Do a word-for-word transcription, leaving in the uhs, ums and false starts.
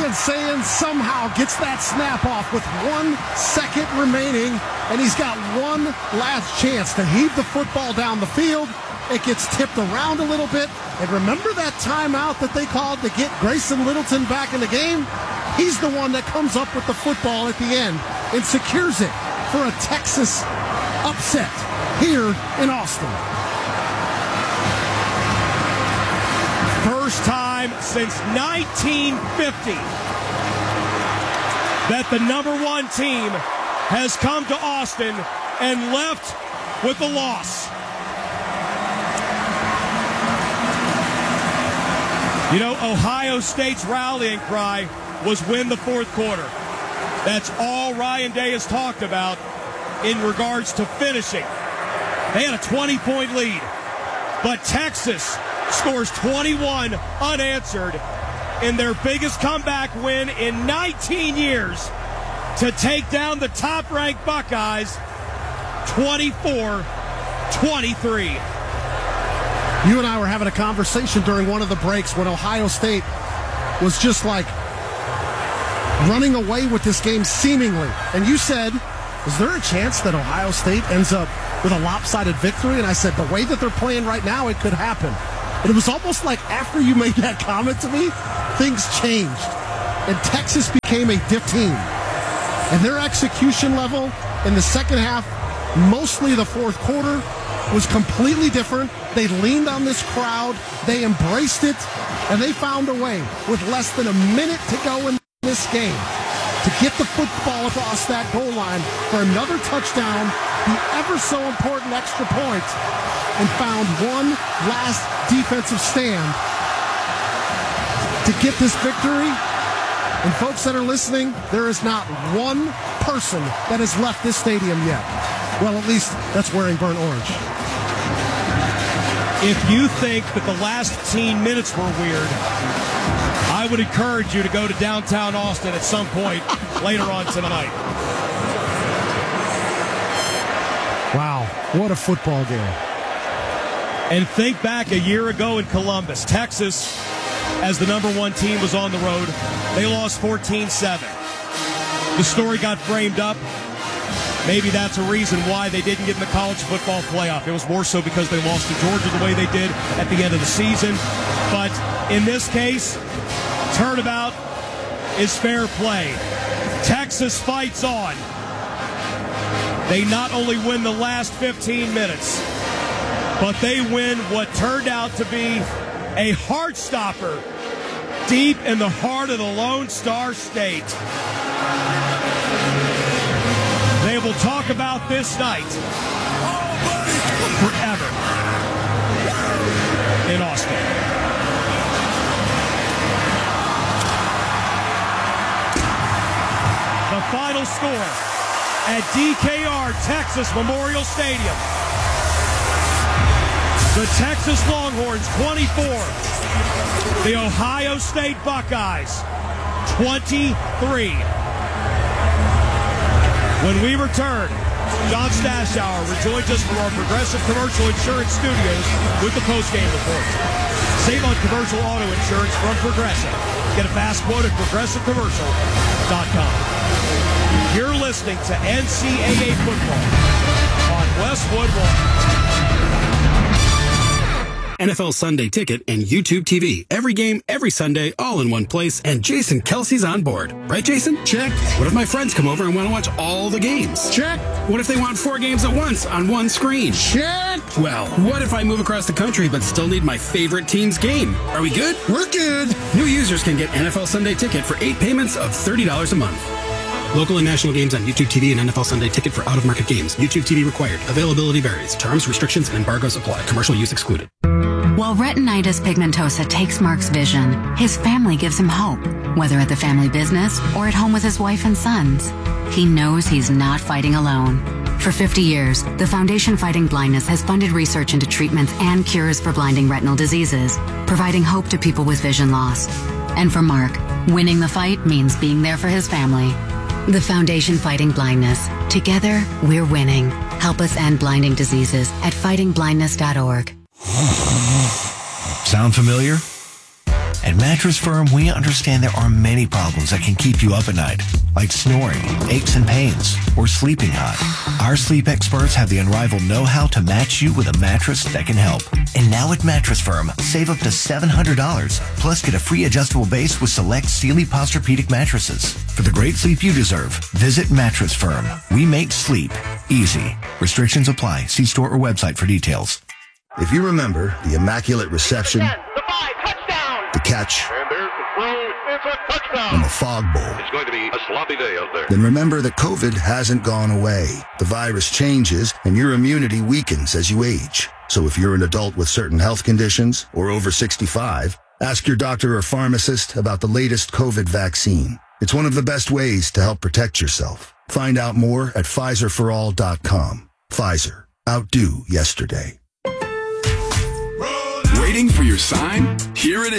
Colin Sayans somehow gets that snap off with one second remaining, and he's got one last chance to heave the football down the field. It gets tipped around a little bit. And remember that timeout that they called to get Grayson Littleton back in the game? He's the one that comes up with the football at the end and secures it for a Texas upset here in Austin. First time since nineteen fifty that the number one team has come to Austin and left with a loss. You know, Ohio State's rallying cry was win the fourth quarter. That's all Ryan Day has talked about in regards to finishing. They had a twenty-point lead, but Texas scores twenty-one unanswered in their biggest comeback win in nineteen years to take down the top-ranked Buckeyes twenty-four twenty-three. You and I were having a conversation during one of the breaks when Ohio State was just like running away with this game seemingly. And you said, is there a chance that Ohio State ends up with a lopsided victory? And I said, the way that they're playing right now, it could happen. And it was almost like after you made that comment to me, things changed. And Texas became a diff team. And their execution level in the second half, mostly the fourth quarter, was completely different. They leaned on this crowd, they embraced it, and they found a way with less than a minute to go in this game to get the football across that goal line for another touchdown, the ever so important extra point, and found one last defensive stand to get this victory. And folks that are listening, there is not one person that has left this stadium yet. Well, at least that's wearing burnt orange. If you think that the last fifteen minutes were weird, I would encourage you to go to downtown Austin at some point later on tonight. Wow, what a football game. And think back a year ago in Columbus, Texas, as the number one team, was on the road. They lost fourteen seven. The story got framed up. Maybe that's a reason why they didn't get in the college football playoff. It was more so because they lost to Georgia the way they did at the end of the season. But in this case, turnabout is fair play. Texas fights on. They not only win the last fifteen minutes, but they win what turned out to be a heart stopper deep in the heart of the Lone Star State. They will talk about this night forever in Austin. The final score at D K R Texas Memorial Stadium. The Texas Longhorns twenty-four. The Ohio State Buckeyes twenty-three. When we return, John Stashower rejoins us from our Progressive Commercial Insurance Studios with the postgame report. Save on commercial auto insurance from Progressive. Get a fast quote at progressive commercial dot com. You're listening to N C double A football on Westwood One. N F L Sunday Ticket and YouTube T V. Every game, every Sunday, all in one place, and Jason Kelsey's on board. Right, Jason? Check. What if my friends come over and want to watch all the games? Check. What if they want four games at once on one screen? Check. Well, what if I move across the country but still need my favorite team's game? Are we good? We're good. New users can get N F L Sunday Ticket for eight payments of thirty dollars a month. Local and national games on YouTube T V and N F L Sunday Ticket for out-of-market games. YouTube T V required. Availability varies. Terms, restrictions, and embargoes apply. Commercial use excluded. While retinitis pigmentosa takes Mark's vision, his family gives him hope, whether at the family business or at home with his wife and sons. He knows he's not fighting alone. For fifty years, the Foundation Fighting Blindness has funded research into treatments and cures for blinding retinal diseases, providing hope to people with vision loss. And for Mark, winning the fight means being there for his family. The Foundation Fighting Blindness. Together, we're winning. Help us end blinding diseases at fighting blindness dot org. Sound familiar? At Mattress Firm, we understand there are many problems that can keep you up at night, like snoring, aches and pains, or sleeping hot. Our sleep experts have the unrivaled know-how to match you with a mattress that can help. And now at Mattress Firm, save up to seven hundred dollars, plus get a free adjustable base with select Sealy Posturepedic mattresses. For the great sleep you deserve, visit Mattress Firm. We make sleep easy. Restrictions apply. See store or website for details. If you remember the immaculate reception, ten, the five, touchdown, the catch, and there's the throw, it's a touchdown, and the Fog Bowl, it's going to be a sloppy day out there. Then remember that COVID hasn't gone away. The virus changes, and your immunity weakens as you age. So if you're an adult with certain health conditions or over sixty-five, ask your doctor or pharmacist about the latest COVID vaccine. It's one of the best ways to help protect yourself. Find out more at Pfizer for all dot com. Pfizer. Outdo yesterday. Waiting for your sign? Here it is.